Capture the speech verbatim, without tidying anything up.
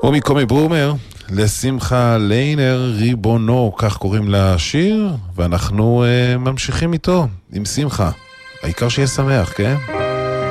ומקומי ברומר לשמחה ליינר ריבונו, כך קוראים לשיר, ואנחנו uh, ממשיכים איתו עם שמחה, העיקר שיהיה שמח, כן?